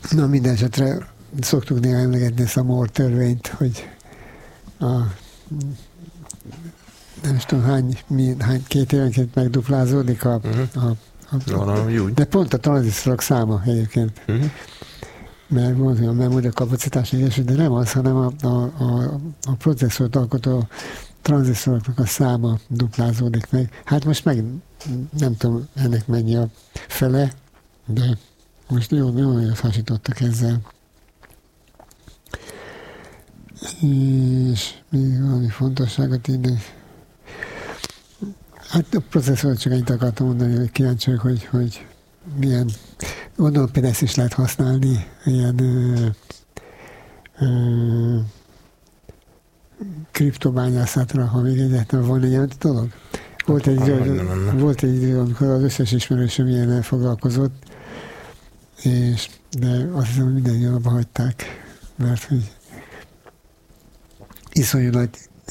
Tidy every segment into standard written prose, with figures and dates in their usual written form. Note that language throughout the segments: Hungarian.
Na, minden esetre szoktuk néha emlegetni ezt a Moore törvényt, hogy nem is tudom hány 2 évenként megduplázódik de pont a tranzisztorok száma egyébként. Mert mondom, a memória kapacitás, de nem az, hanem a processzort alkotó tranzisztoroknak a száma duplázódik meg. Hát most meg nem tudom ennek mennyi a fele, de most jól hasítottak ezzel. És még valami fontosságot ide. Hát a processzor csak ennyit akartam mondani, hogy kíváncsi vagyok, hogy milyen, gondolom például ezt is lehet használni, ilyen kriptobányászatra, ha még egyáltalán van ilyen dolog. Volt egy idő, amikor az összes ismerősöm ilyennel foglalkozott, de azt hiszem, hogy mindannyian abba hagyták, mert hogy iszonyú nagy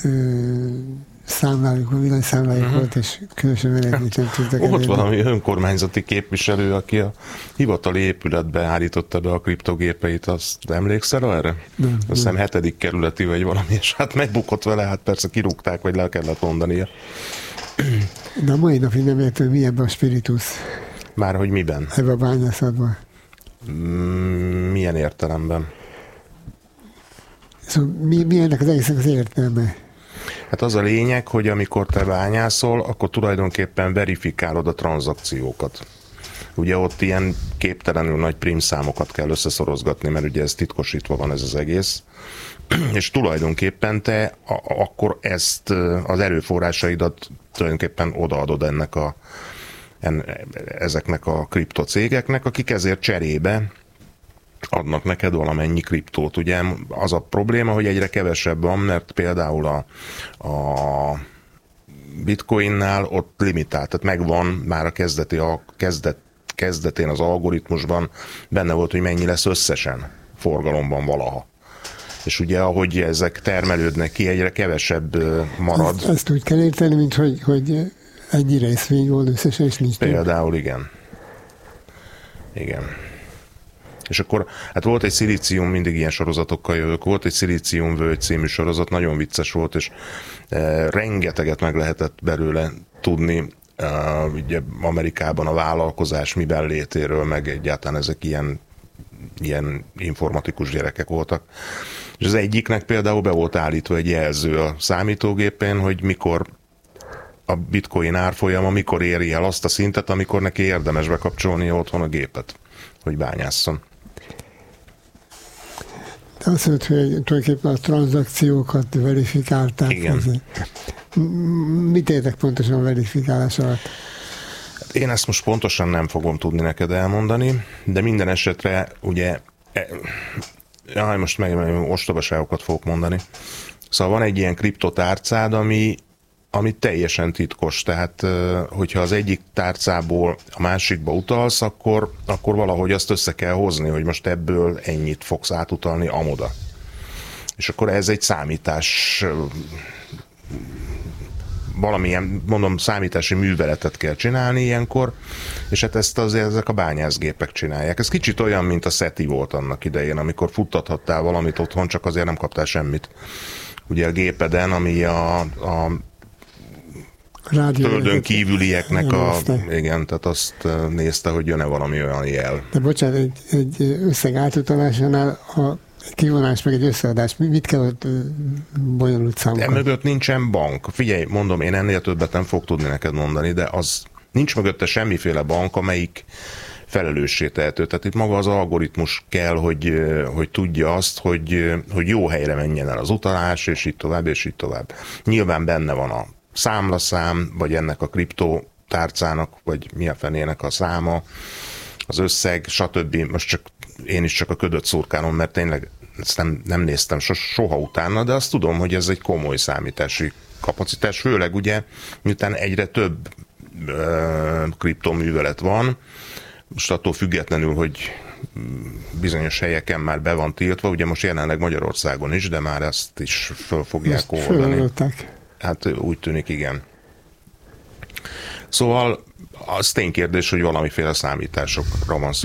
villanyszámlájuk volt, és különösen eredményt nem tudtak elérni. Ott valami önkormányzati képviselő, aki a hivatali épületbe állította be a kriptogépeit, azt emlékszel erre? Nem. Azt hiszem 7. kerületi vagy valami, és hát megbukott vele, hát persze kirúgták, vagy le kellett mondania. De a mai napig nem értem, mi ebben a spiritus. Márhogy miben? Ebben a bányászatban. Milyen értelemben? Szóval mi ennek az egésznek az értelme? Hát az a lényeg, hogy amikor te bányászol, akkor tulajdonképpen verifikálod a tranzakciókat. Ugye ott ilyen képtelenül nagy prímszámokat kell összeszorozgatni, mert ugye ez titkosítva van ez az egész. És tulajdonképpen te akkor ezt az erőforrásaidat tulajdonképpen odaadod ezeknek a kriptocégeknek, akik ezért cserébe adnak neked valamennyi kriptót. Ugye az a probléma, hogy egyre kevesebb van, mert például a bitcoinnál ott limitált, tehát megvan már a kezdetén az algoritmusban, benne volt, hogy mennyi lesz összesen forgalomban valaha. És ugye, ahogy ezek termelődnek ki, egyre kevesebb marad. Ezt úgy kell érteni, mint hogy ennyi részvény volt összesen, és nincs például több. Igen. És akkor, hát volt egy szilícium, mindig ilyen sorozatokkal jövök, volt egy Szilíciumvölgy című sorozat, nagyon vicces volt, és rengeteget meg lehetett belőle tudni, ugye Amerikában a vállalkozás miben létéről, meg egyáltalán ezek ilyen informatikus gyerekek voltak. És az egyiknek például be volt állítva egy jelző a számítógépén, hogy mikor a bitcoin árfolyama mikor éri el azt a szintet, amikor neki érdemes bekapcsolnia otthon a gépet, hogy bányásszon. De azt mondod, hogy tulajdonképpen a tranzakciókat verifikálták. Igen. Mit értek pontosan a verifikálás alatt? Én ezt most pontosan nem fogom tudni neked elmondani, de minden esetre ugye, most meg ostobaságokat fogok mondani. Szóval van egy ilyen kriptotárcád, ami teljesen titkos, tehát hogyha az egyik tárcából a másikba utalsz, akkor valahogy azt össze kell hozni, hogy most ebből ennyit fogsz átutalni amoda. És akkor ez egy számítás, valamilyen, mondom, számítási műveletet kell csinálni ilyenkor, és hát ezt azért ezek a bányászgépek csinálják. Ez kicsit olyan, mint a SETI volt annak idején, amikor futtathattál valamit otthon, csak azért nem kaptál semmit. Ugye a gépeden, ami a földön kívülieknek igen, tehát azt nézte, hogy jön-e valami olyan jel. De bocsánat, egy összeg átutalásánál egy kivonás meg egy összeadás, mit kell ott bonyolult számokat? Mögött nincsen bank. Figyelj, mondom, én ennél többet nem fog tudni neked mondani, de az nincs mögötte semmiféle bank, amelyik felelőssé tehető. Tehát itt maga az algoritmus kell, hogy tudja azt, hogy jó helyre menjen el az utalás, és így tovább, és így tovább. Nyilván benne van a számlaszám, vagy ennek a kriptotárcának, vagy mi a fenének a száma, az összeg, stb. Most én is csak a ködöt szurkálom, mert tényleg ezt nem néztem soha utána, de azt tudom, hogy ez egy komoly számítási kapacitás, főleg ugye, miután egyre több kriptoművelet van, most attól függetlenül, hogy bizonyos helyeken már be van tiltva, ugye most jelenleg Magyarországon is, de már ezt is föl fogják oldani. Hát úgy tűnik, igen. Szóval az ténykérdés, hogy valamiféle számításokra van szükség.